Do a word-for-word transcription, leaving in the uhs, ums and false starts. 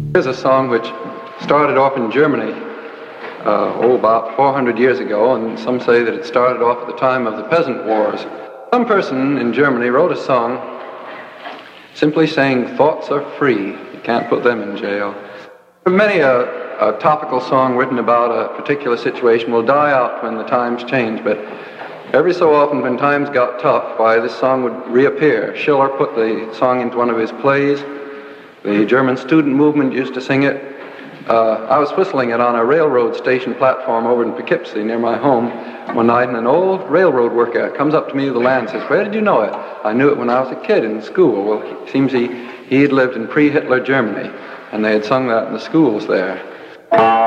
Here's a song which started off in Germany, uh, oh, about four hundred years ago, and some say that it started off at the time of the Peasant Wars. Some person in Germany wrote a song simply saying, "Thoughts are free, you can't put them in jail." Many a, a topical song written about a particular situation will die out when the times change, but every so often when times got tough, why, this song would reappear. Schiller put the song into one of his plays. The German student movement used to sing it. Uh, I was whistling it on a railroad station platform over in Poughkeepsie near my home one night, and an old railroad worker comes up to me with a land and says, "Where did you know it?" "I knew it when I was a kid in school." Well, it seems he, he had lived in pre-Hitler Germany, and they had sung that in the schools there.